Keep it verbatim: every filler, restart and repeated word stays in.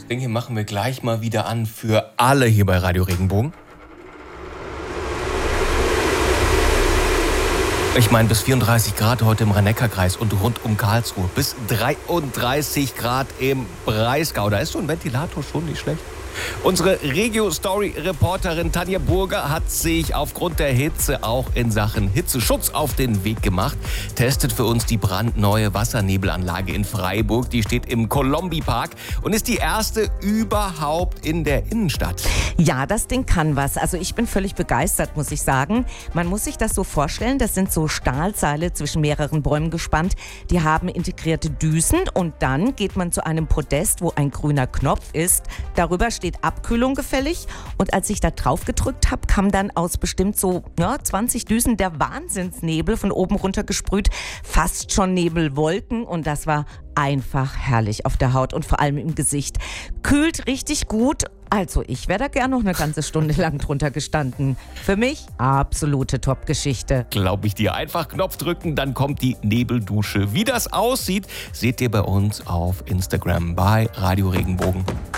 Das Ding hier machen wir gleich mal wieder an für alle hier bei Radio Regenbogen. Ich meine, bis vierunddreißig Grad heute im Rhein-Neckar-Kreis und rund um Karlsruhe. Bis dreiunddreißig Grad im Breisgau. Da ist so ein Ventilator schon nicht schlecht. Unsere Regio-Story-Reporterin Tanja Burger hat sich aufgrund der Hitze auch in Sachen Hitzeschutz auf den Weg gemacht. Testet für uns die brandneue Wassernebelanlage in Freiburg. Die steht im Kolombi-Park und ist die erste überhaupt in der Innenstadt. Ja, das Ding kann was. Also ich bin völlig begeistert, muss ich sagen. Man muss sich das so vorstellen, das sind so Stahlseile zwischen mehreren Bäumen gespannt. Die haben integrierte Düsen und dann geht man zu einem Podest, wo ein grüner Knopf ist. Darüber steht Abkühlung gefällig. Und als ich da drauf gedrückt habe, kam dann aus bestimmt so ja, zwanzig Düsen der Wahnsinnsnebel von oben runter gesprüht. Fast schon Nebelwolken und das war einfach herrlich auf der Haut und vor allem im Gesicht. Kühlt richtig gut. Also ich wäre da gern noch eine ganze Stunde lang drunter gestanden. Für mich absolute Top-Geschichte. Glaub ich dir. Einfach Knopf drücken, dann kommt die Nebeldusche. Wie das aussieht, seht ihr bei uns auf Instagram bei Radio Regenbogen.